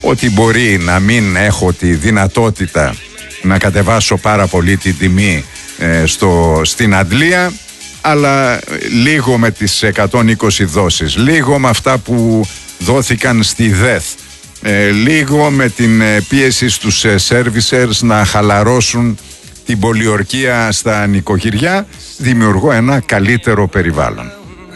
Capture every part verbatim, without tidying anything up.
ότι μπορεί να μην έχω τη δυνατότητα να κατεβάσω πάρα πολύ την τιμή ε, στο, στην αντλία, αλλά λίγο με τις εκατόν είκοσι δόσεις, λίγο με αυτά που δόθηκαν στη ΔΕΘ, ε, λίγο με την ε, πίεση στους ε, servicers να χαλαρώσουν την πολιορκία στα νοικοκυριά, δημιουργώ ένα καλύτερο περιβάλλον.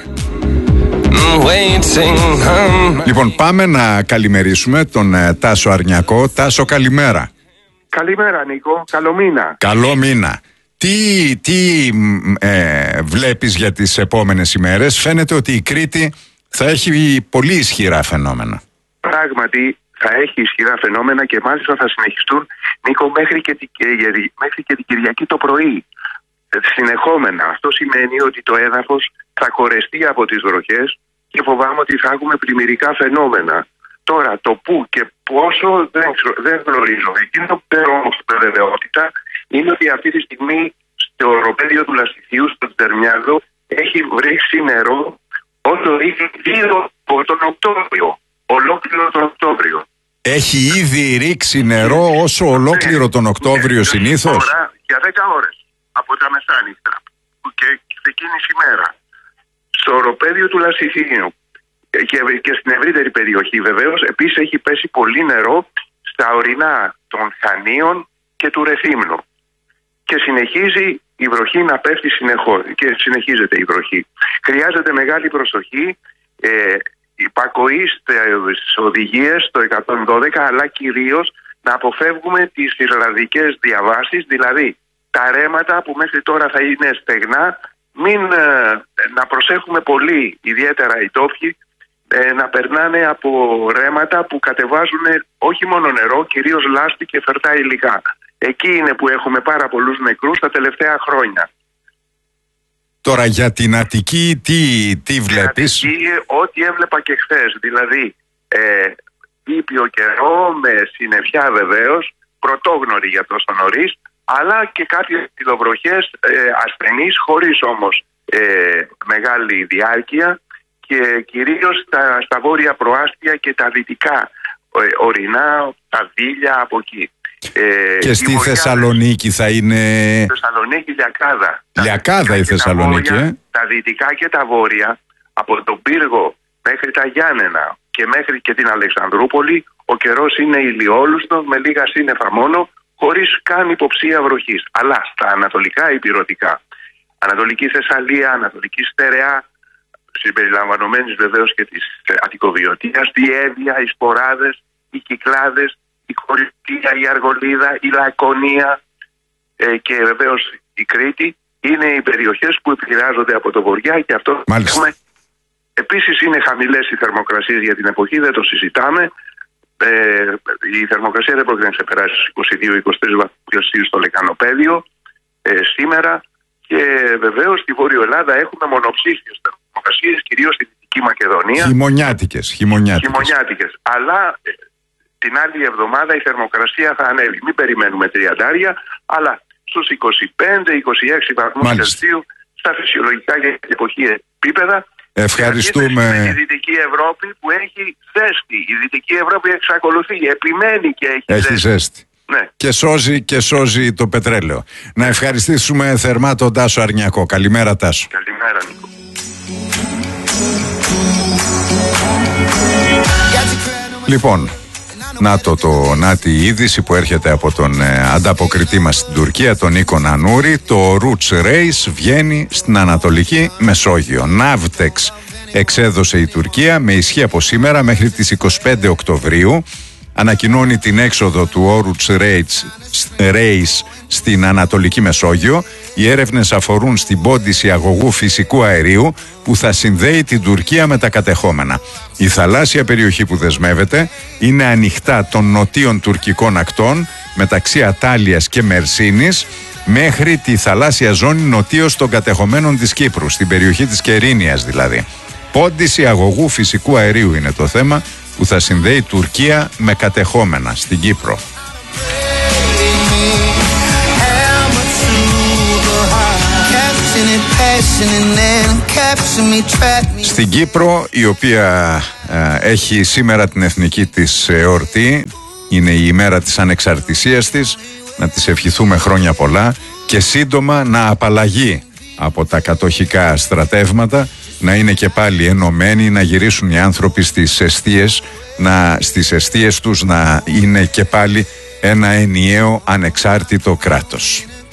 Λοιπόν, πάμε να καλημερίσουμε τον ε, Τάσο Αρνιακό. Τάσο, καλημέρα. Καλημέρα, Νίκο. Καλό μήνα. Καλό μήνα. Τι, τι ε, βλέπεις για τις επόμενες ημέρες? Φαίνεται ότι η Κρήτη θα έχει πολύ ισχυρά φαινόμενα. Πράγματι θα έχει ισχυρά φαινόμενα και μάλιστα θα συνεχιστούν, Νίκο, μέχρι και, την, μέχρι και την Κυριακή το πρωί. Συνεχόμενα. Αυτό σημαίνει ότι το έδαφος θα κορεστεί από τις βροχές και φοβάμαι ότι θα έχουμε πλημμυρικά φαινόμενα. Τώρα το πού και πόσο δεν, δεν γνωρίζω. Εκείνο που ξέρω όμως με βεβαιότητα είναι ότι αυτή τη στιγμή στο οροπέδιο του Λαστιθίου, στο Τερμιάδο, έχει βρέξει νερό όσο είχε δύο από τον Οκτώβριο. Ολόκληρο τον Οκτώβριο. Έχει ήδη ρίξει νερό όσο ολόκληρο τον Οκτώβριο ναι, συνήθως. Τώρα, για δέκα ώρες από τα μεσάνυχτα και εκείνη η μέρα. Στο οροπέδιο του Λαστιθίου και, και στην ευρύτερη περιοχή βεβαίως επίσης έχει πέσει πολύ νερό στα ορεινά των Χανίων και του Ρεθύμνου. Και συνεχίζει η βροχή να πέφτει συνεχώς και συνεχίζεται η βροχή. Χρειάζεται μεγάλη προσοχή, ε, υπακοή στις οδηγίες το εκατόν δώδεκα, αλλά κυρίως να αποφεύγουμε τις ιρλανδικές διαβάσεις, δηλαδή τα ρέματα που μέχρι τώρα θα είναι στεγνά, μην, ε, να προσέχουμε πολύ, ιδιαίτερα οι τόπιοι, ε, να περνάνε από ρέματα που κατεβάζουν όχι μόνο νερό, κυρίως λάσπη και φερτά υλικά. Εκεί είναι που έχουμε πάρα πολλούς νεκρούς τα τελευταία χρόνια. Τώρα για την Αττική τι, τι βλέπεις? Την Αττική, ό,τι έβλεπα και χθες, δηλαδή ε, ήπιο καιρό με συννεφιά βεβαίως, πρωτόγνωρη για τόσο νωρίς, αλλά και κάποιες πυλοβροχές ε, ασθενείς, χωρίς όμως ε, μεγάλη διάρκεια και κυρίως στα, στα βόρεια προάστια και τα δυτικά ε, ορεινά, τα δίλια από εκεί. Ε, και στη Θεσσαλονίκη θα είναι... Θεσσαλονίκη, Λιακάδα. Λιακάδα η Θεσσαλονίκη, τα, βόρεια, ε? τα δυτικά και τα βόρεια, από τον Πύργο μέχρι τα Γιάννενα και μέχρι και την Αλεξανδρούπολη, ο καιρός είναι ηλιόλουστος με λίγα σύννεφα μόνο, χωρίς καν υποψία βροχής. Αλλά στα ανατολικά ηπειρωτικά, Ανατολική Θεσσαλία, Ανατολική Στερεά, συμπεριλαμβανομένης βεβαίως και της Αττικοβιωτίας, η Εύβοια, οι Σποράδες, οι Κυκλάδες, η Κορινθία, η Αργολίδα, η Λακωνία ε, και βεβαίως η Κρήτη είναι οι περιοχές που επηρεάζονται από το βοριά και αυτό έχουμε. Επίσης είναι χαμηλές οι θερμοκρασίες για την εποχή, δεν το συζητάμε. Ε, η θερμοκρασία δεν πρόκειται να ξεπεράσει στους είκοσι δύο με είκοσι τρεις βαθμούς Κελσίου στο Λεκανοπέδιο ε, σήμερα και βεβαίως στη Βόρειο Ελλάδα έχουμε μονοψήφιες θερμοκρασίες, κυρίως στη Δυτική Μακεδονία. Χειμωνιάτικες, χειμωνιάτικες. Χειμωνιάτικες. Αλλά ε, την άλλη εβδομάδα η θερμοκρασία θα ανέβει. Μην περιμένουμε τριαντάρια, αλλά στους είκοσι πέντε με είκοσι έξι βαθμούς Κελσίου στα φυσιολογικά για την εποχή επίπεδα. Ευχαριστούμε. Με τη Δυτική Ευρώπη που έχει ζέστη. Η Δυτική Ευρώπη εξακολουθεί, επιμένει και έχει, έχει ζέστη. ζέστη. Ναι. Και, σώζει, και σώζει το πετρέλαιο. Να ευχαριστήσουμε θερμά τον Τάσο Αρνιακό. Καλημέρα, Τάσο. Καλημέρα, Νίκο. Λοιπόν, να το, το, να τη είδηση που έρχεται από τον ε, ανταποκριτή μας στην Τουρκία, τον Νίκο Νανούρη. Το Roots Race βγαίνει στην Ανατολική Μεσόγειο. Ναύτεξ εξέδωσε η Τουρκία με ισχύ από σήμερα μέχρι τις είκοσι πέντε Οκτωβρίου. Ανακοινώνει την έξοδο του Roots Race στην Ανατολική Μεσόγειο. Οι έρευνες αφορούν στην πόντιση αγωγού φυσικού αερίου που θα συνδέει την Τουρκία με τα κατεχόμενα. Η θαλάσσια περιοχή που δεσμεύεται είναι ανοιχτά των νοτίων τουρκικών ακτών μεταξύ Ατάλειας και Μερσίνης μέχρι τη θαλάσσια ζώνη νοτίως των κατεχομένων της Κύπρου, στην περιοχή της Κερίνιας δηλαδή. Πόντιση αγωγού φυσικού αερίου είναι το θέμα που θα συνδέει Τουρκία με κατεχόμενα στην Κύπρο. Στην Κύπρο, η οποία έχει σήμερα την εθνική της εορτή, είναι η ημέρα της ανεξαρτησίας της, να της ευχηθούμε χρόνια πολλά και σύντομα να απαλλαγεί από τα κατοχικά στρατεύματα, να είναι και πάλι ενωμένοι, να γυρίσουν οι άνθρωποι στις εστίες, να, στις εστίες τους να είναι και πάλι ένα ενιαίο ανεξάρτητο κράτος.